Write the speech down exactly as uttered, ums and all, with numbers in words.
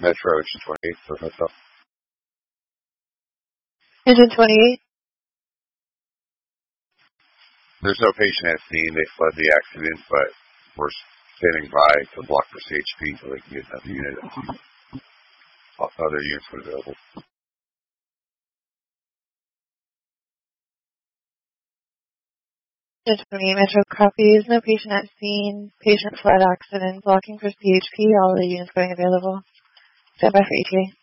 Metro, Engine twenty-eight for hotel. Engine twenty-eight. There's no patient at scene. They fled the accident, but we're standing by to block for C H P so they can get another unit. Other units were available. Engine twenty-eight Metro copies. No patient at scene. Patient fled accident. Blocking for C H P. All the units going available. Stand by for E T A.